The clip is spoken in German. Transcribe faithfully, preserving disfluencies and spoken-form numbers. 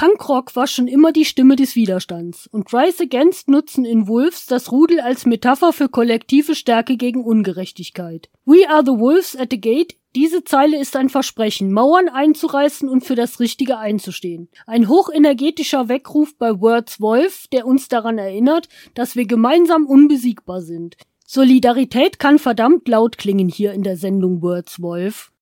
Punkrock war schon immer die Stimme des Widerstands und Rise Against nutzen in Wolves das Rudel als Metapher für kollektive Stärke gegen Ungerechtigkeit. We are the Wolves at the gate. Diese Zeile ist ein Versprechen, Mauern einzureißen und für das Richtige einzustehen. Ein hochenergetischer Weckruf bei Words Wolf, der uns daran erinnert, dass wir gemeinsam unbesiegbar sind. Solidarität kann verdammt laut klingen hier in der Sendung Words Wolf.